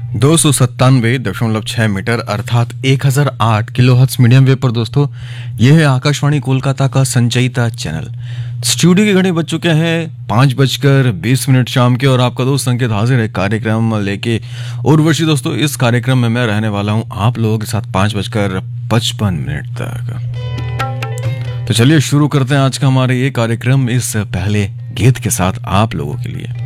297.6 metre अर्थात 1008 kilohertz medium wave पर दोस्तों, यह है आकाशवाणी कोलकाता का संचयिता चैनल। स्टूडियो की घड़ी बज चुके हैं 5:20 शाम के, और आपका दोस्त संकेत हाजिर है कार्यक्रम लेके। उर्वशी दोस्तों, इस कार्यक्रम में मैं रहने वाला हूं आप लोगों के साथ 5:55 तक। तो चलिए शुरू करते हैं आज का हमारा ये कार्यक्रम इस पहले गीत के साथ आप लोगों के लिए।